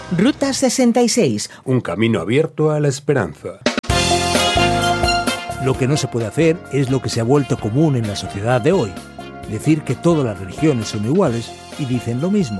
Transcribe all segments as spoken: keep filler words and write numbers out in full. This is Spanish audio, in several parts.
Ruta sesenta y seis. Un camino abierto a la esperanza. Lo que no se puede hacer es lo que se ha vuelto común en la sociedad de hoy: decir que todas las religiones son iguales y dicen lo mismo.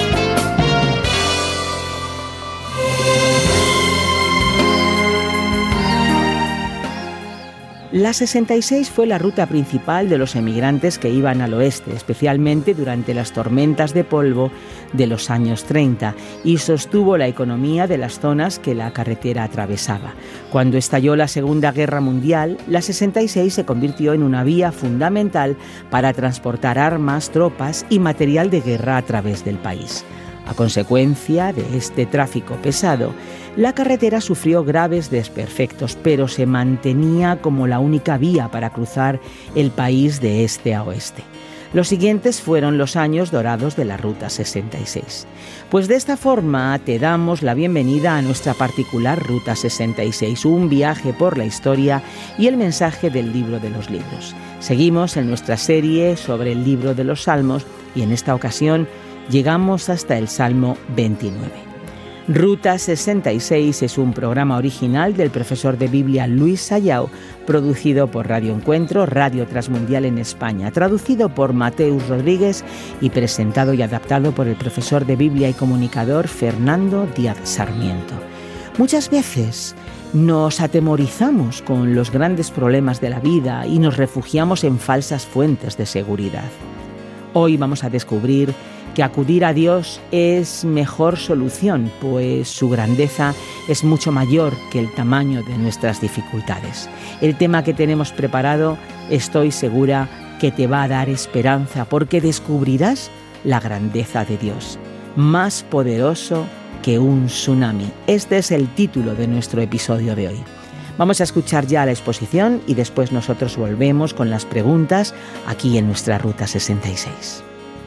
La sesenta y seis fue la ruta principal de los emigrantes que iban al oeste, especialmente durante las tormentas de polvo de los años treinta, y sostuvo la economía de las zonas que la carretera atravesaba. Cuando estalló la Segunda Guerra Mundial, la sesenta y seis se convirtió en una vía fundamental para transportar armas, tropas y material de guerra a través del país. A consecuencia de este tráfico pesado, la carretera sufrió graves desperfectos, pero se mantenía como la única vía para cruzar el país de este a oeste. Los siguientes fueron los años dorados de la Ruta sesenta y seis. Pues de esta forma te damos la bienvenida a nuestra particular Ruta sesenta y seis, un viaje por la historia y el mensaje del libro de los libros. Seguimos en nuestra serie sobre el libro de los Salmos y en esta ocasión llegamos hasta el Salmo veintinueve. Ruta sesenta y seis es un programa original del profesor de Biblia Luis Sayao, producido por Radio Encuentro, Radio Transmundial en España, traducido por Mateus Rodríguez y presentado y adaptado por el profesor de Biblia y comunicador Fernando Díaz Sarmiento. Muchas veces nos atemorizamos con los grandes problemas de la vida y nos refugiamos en falsas fuentes de seguridad. Hoy vamos a descubrir que acudir a Dios es mejor solución, pues su grandeza es mucho mayor que el tamaño de nuestras dificultades. El tema que tenemos preparado, estoy segura que te va a dar esperanza, porque descubrirás la grandeza de Dios, más poderoso que un tsunami. Este es el título de nuestro episodio de hoy. Vamos a escuchar ya la exposición y después nosotros volvemos con las preguntas aquí en nuestra Ruta sesenta y seis.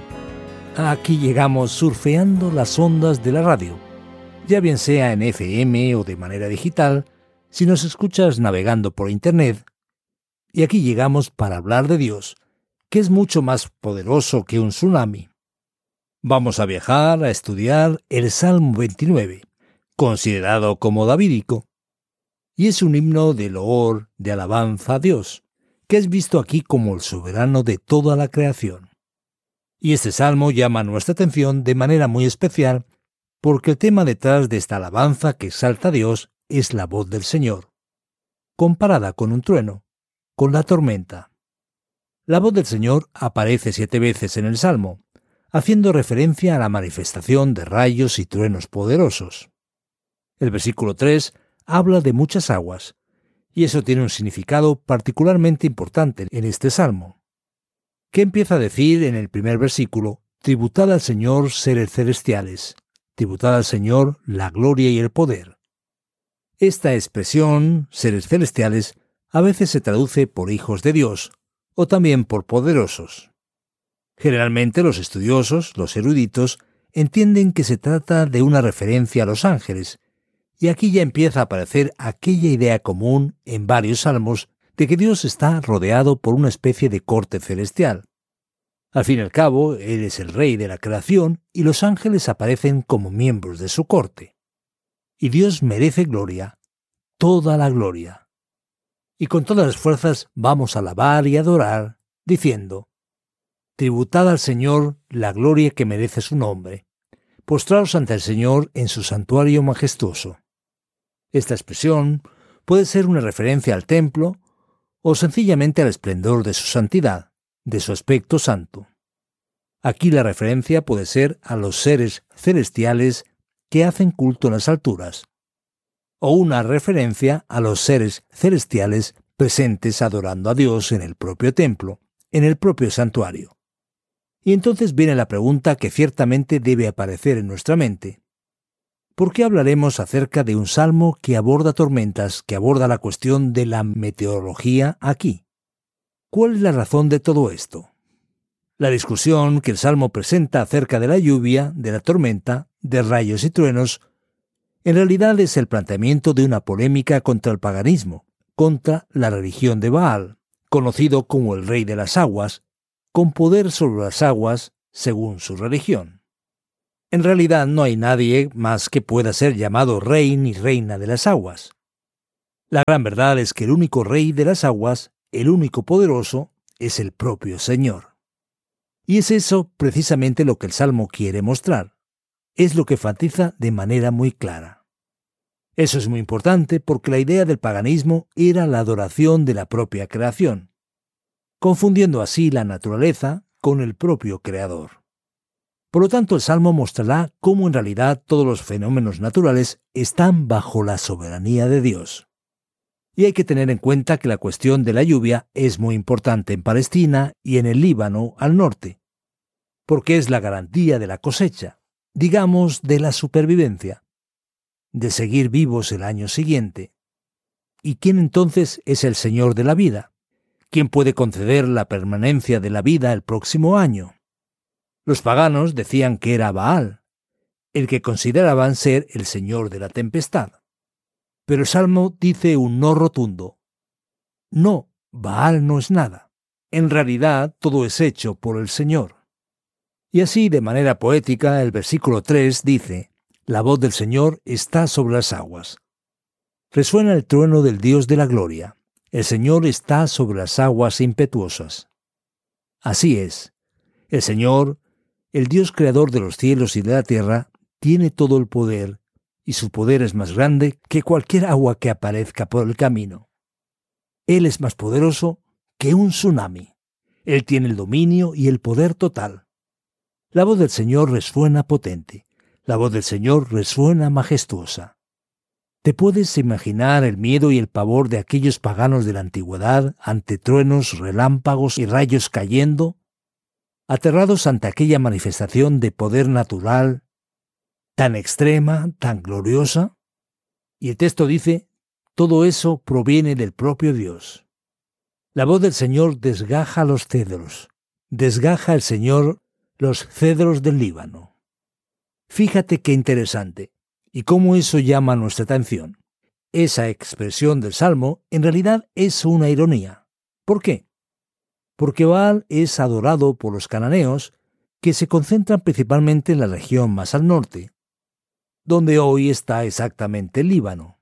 Aquí llegamos surfeando las ondas de la radio, ya bien sea en F M o de manera digital, si nos escuchas navegando por Internet. Y aquí llegamos para hablar de Dios, que es mucho más poderoso que un tsunami. Vamos a viajar a estudiar el Salmo veintinueve, considerado como davídico, y es un himno de loor, de alabanza a Dios, que es visto aquí como el soberano de toda la creación. Y este salmo llama nuestra atención de manera muy especial porque el tema detrás de esta alabanza que exalta a Dios es la voz del Señor, comparada con un trueno, con la tormenta. La voz del Señor aparece siete veces en el salmo, haciendo referencia a la manifestación de rayos y truenos poderosos. El versículo tres habla de muchas aguas, y eso tiene un significado particularmente importante en este salmo, que empieza a decir en el primer versículo: tributad al Señor seres celestiales, tributad al Señor la gloria y el poder. Esta expresión, seres celestiales, a veces se traduce por hijos de Dios, o también por poderosos. Generalmente los estudiosos, los eruditos, entienden que se trata de una referencia a los ángeles, y aquí ya empieza a aparecer aquella idea común en varios salmos de que Dios está rodeado por una especie de corte celestial. Al fin y al cabo, Él es el rey de la creación y los ángeles aparecen como miembros de su corte. Y Dios merece gloria, toda la gloria. Y con todas las fuerzas vamos a alabar y adorar, diciendo: tributad al Señor la gloria que merece su nombre, postraos ante el Señor en su santuario majestuoso. Esta expresión puede ser una referencia al templo o sencillamente al esplendor de su santidad, de su aspecto santo. Aquí la referencia puede ser a los seres celestiales que hacen culto en las alturas, o una referencia a los seres celestiales presentes adorando a Dios en el propio templo, en el propio santuario. Y entonces viene la pregunta que ciertamente debe aparecer en nuestra mente: ¿por qué hablaremos acerca de un salmo que aborda tormentas, que aborda la cuestión de la meteorología aquí? ¿Cuál es la razón de todo esto? La discusión que el salmo presenta acerca de la lluvia, de la tormenta, de rayos y truenos, en realidad es el planteamiento de una polémica contra el paganismo, contra la religión de Baal, conocido como el rey de las aguas, con poder sobre las aguas según su religión. En realidad no hay nadie más que pueda ser llamado rey ni reina de las aguas. La gran verdad es que el único rey de las aguas, el único poderoso, es el propio Señor. Y es eso precisamente lo que el Salmo quiere mostrar. Es lo que enfatiza de manera muy clara. Eso es muy importante porque la idea del paganismo era la adoración de la propia creación, confundiendo así la naturaleza con el propio Creador. Por lo tanto, el Salmo mostrará cómo en realidad todos los fenómenos naturales están bajo la soberanía de Dios. Y hay que tener en cuenta que la cuestión de la lluvia es muy importante en Palestina y en el Líbano al norte, porque es la garantía de la cosecha, digamos de la supervivencia, de seguir vivos el año siguiente. ¿Y quién entonces es el Señor de la vida? ¿Quién puede conceder la permanencia de la vida el próximo año? Los paganos decían que era Baal, el que consideraban ser el Señor de la tempestad. Pero el Salmo dice un no rotundo. No, Baal no es nada. En realidad todo es hecho por el Señor. Y así, de manera poética, el versículo tres dice: la voz del Señor está sobre las aguas. Resuena el trueno del Dios de la gloria. El Señor está sobre las aguas impetuosas. Así es. El Señor, el Dios creador de los cielos y de la tierra, tiene todo el poder, y su poder es más grande que cualquier agua que aparezca por el camino. Él es más poderoso que un tsunami. Él tiene el dominio y el poder total. La voz del Señor resuena potente. La voz del Señor resuena majestuosa. ¿Te puedes imaginar el miedo y el pavor de aquellos paganos de la antigüedad ante truenos, relámpagos y rayos cayendo? Aterrados ante aquella manifestación de poder natural, tan extrema, tan gloriosa. Y el texto dice, todo eso proviene del propio Dios. La voz del Señor desgaja los cedros, desgaja el Señor los cedros del Líbano. Fíjate qué interesante, y cómo eso llama nuestra atención. Esa expresión del Salmo en realidad es una ironía. ¿Por qué? Porque Baal es adorado por los cananeos, que se concentran principalmente en la región más al norte, donde hoy está exactamente el Líbano.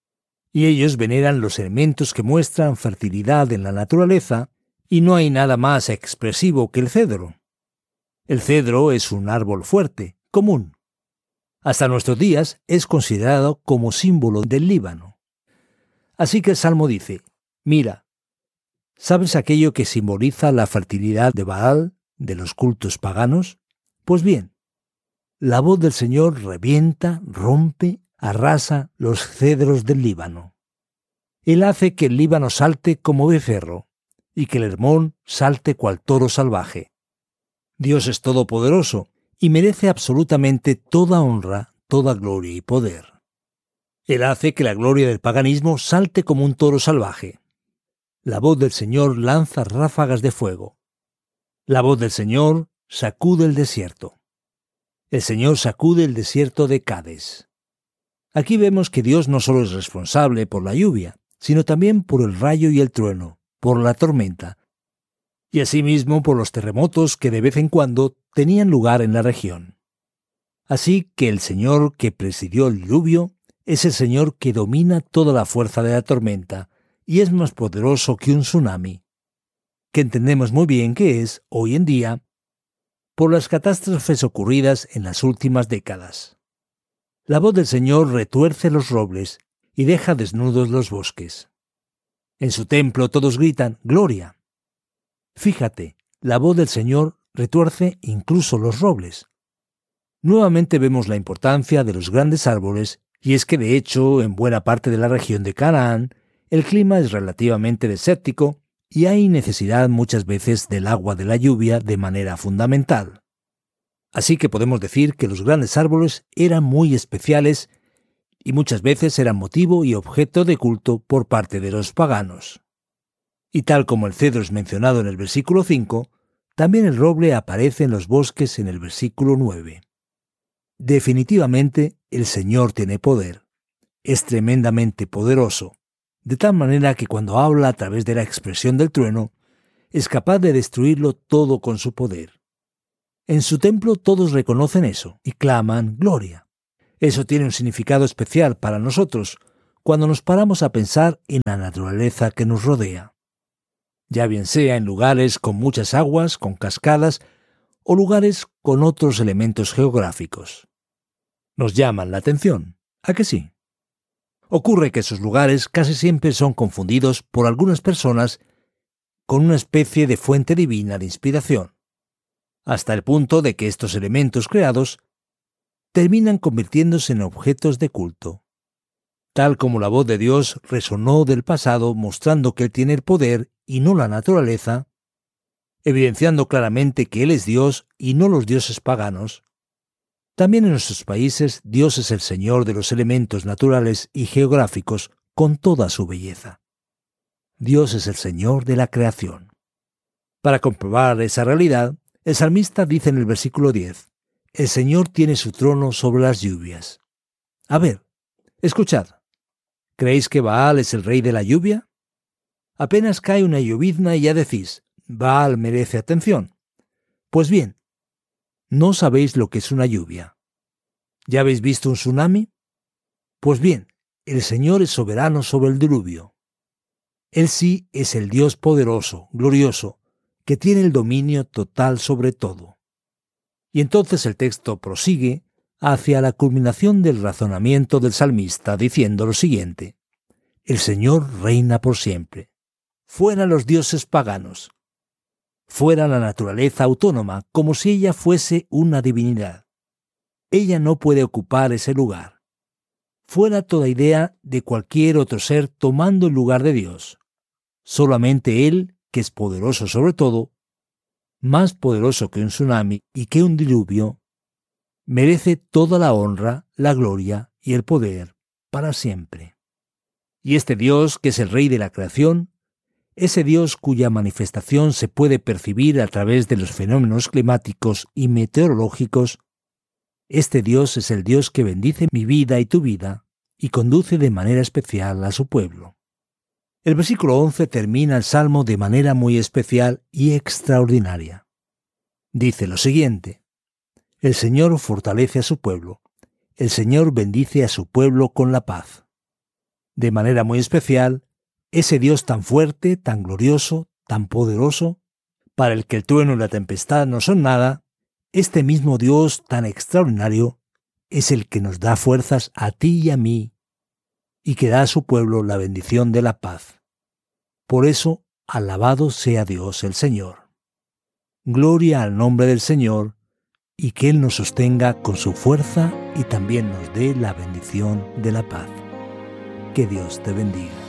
Y ellos veneran los elementos que muestran fertilidad en la naturaleza, y no hay nada más expresivo que el cedro. El cedro es un árbol fuerte, común. Hasta nuestros días es considerado como símbolo del Líbano. Así que el Salmo dice, mira, ¿sabes aquello que simboliza la fertilidad de Baal, de los cultos paganos? Pues bien, la voz del Señor revienta, rompe, arrasa los cedros del Líbano. Él hace que el Líbano salte como becerro y que el Hermón salte cual toro salvaje. Dios es todopoderoso y merece absolutamente toda honra, toda gloria y poder. Él hace que la gloria del paganismo salte como un toro salvaje. La voz del Señor lanza ráfagas de fuego. La voz del Señor sacude el desierto. El Señor sacude el desierto de Cades. Aquí vemos que Dios no solo es responsable por la lluvia, sino también por el rayo y el trueno, por la tormenta, y asimismo por los terremotos que de vez en cuando tenían lugar en la región. Así que el Señor que presidió el diluvio es el Señor que domina toda la fuerza de la tormenta y es más poderoso que un tsunami, que entendemos muy bien que es, hoy en día, por las catástrofes ocurridas en las últimas décadas. La voz del Señor retuerce los robles y deja desnudos los bosques. En su templo todos gritan ¡Gloria! Fíjate, la voz del Señor retuerce incluso los robles. Nuevamente vemos la importancia de los grandes árboles, y es que de hecho, en buena parte de la región de Canaán, el clima es relativamente desértico y hay necesidad muchas veces del agua de la lluvia de manera fundamental. Así que podemos decir que los grandes árboles eran muy especiales y muchas veces eran motivo y objeto de culto por parte de los paganos. Y tal como el cedro es mencionado en el versículo cinco, también el roble aparece en los bosques en el versículo nueve. Definitivamente, el Señor tiene poder. Es tremendamente poderoso, de tal manera que cuando habla a través de la expresión del trueno, es capaz de destruirlo todo con su poder. En su templo todos reconocen eso y claman gloria. Eso tiene un significado especial para nosotros cuando nos paramos a pensar en la naturaleza que nos rodea. Ya bien sea en lugares con muchas aguas, con cascadas, o lugares con otros elementos geográficos. Nos llaman la atención, ¿a que sí? Ocurre que esos lugares casi siempre son confundidos por algunas personas con una especie de fuente divina de inspiración, hasta el punto de que estos elementos creados terminan convirtiéndose en objetos de culto. Tal como la voz de Dios resonó del pasado mostrando que Él tiene el poder y no la naturaleza, evidenciando claramente que Él es Dios y no los dioses paganos, también en nuestros países Dios es el Señor de los elementos naturales y geográficos con toda su belleza. Dios es el Señor de la creación. Para comprobar esa realidad, el salmista dice en el versículo diez, «El Señor tiene su trono sobre las lluvias». A ver, escuchad. ¿Creéis que Baal es el rey de la lluvia? Apenas cae una llovizna y ya decís, Baal merece atención. Pues bien, no sabéis lo que es una lluvia. ¿Ya habéis visto un tsunami? Pues bien, el Señor es soberano sobre el diluvio. Él sí es el Dios poderoso, glorioso, que tiene el dominio total sobre todo. Y entonces el texto prosigue hacia la culminación del razonamiento del salmista diciendo lo siguiente: el Señor reina por siempre. Fuera los dioses paganos. Fuera la naturaleza autónoma, como si ella fuese una divinidad. Ella no puede ocupar ese lugar. Fuera toda idea de cualquier otro ser tomando el lugar de Dios. Solamente Él, que es poderoso sobre todo, más poderoso que un tsunami y que un diluvio, merece toda la honra, la gloria y el poder para siempre. Y este Dios, que es el Rey de la creación, ese Dios cuya manifestación se puede percibir a través de los fenómenos climáticos y meteorológicos, este Dios es el Dios que bendice mi vida y tu vida y conduce de manera especial a su pueblo. El versículo once termina el Salmo de manera muy especial y extraordinaria. Dice lo siguiente: el Señor fortalece a su pueblo, el Señor bendice a su pueblo con la paz. De manera muy especial, ese Dios tan fuerte, tan glorioso, tan poderoso, para el que el trueno y la tempestad no son nada, este mismo Dios tan extraordinario es el que nos da fuerzas a ti y a mí y que da a su pueblo la bendición de la paz. Por eso, alabado sea Dios el Señor. Gloria al nombre del Señor, y que Él nos sostenga con su fuerza y también nos dé la bendición de la paz. Que Dios te bendiga.